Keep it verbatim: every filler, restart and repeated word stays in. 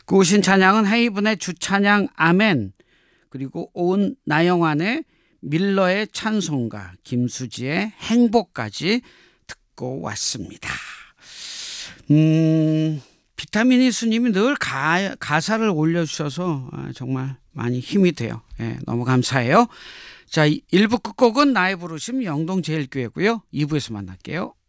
듣고 오신 찬양은 헤이븐의 주찬양 아멘, 그리고 온 나영환의 밀러의 찬송가, 김수지의 행복까지 듣고 왔습니다. 음, 비타민이 스님이 늘 가, 가사를 올려주셔서 정말 많이 힘이 돼요. 예, 너무 감사해요. 자, 일 부 끝곡은 나의 부르심 영동제일교회고요. 이 부에서 만날게요.